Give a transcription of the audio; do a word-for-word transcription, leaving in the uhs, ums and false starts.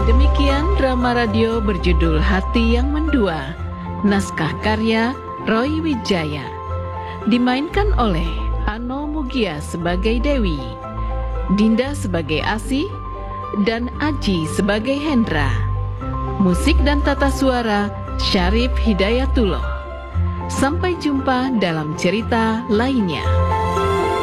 Demikian drama radio berjudul Hati yang Mendua, naskah karya Roy Wijaya, dimainkan oleh Ano Mugia sebagai Dewi, Dinda sebagai Asih, dan Aji sebagai Hendra. Musik dan tata suara Syarif Hidayatullah. Sampai jumpa dalam cerita lainnya.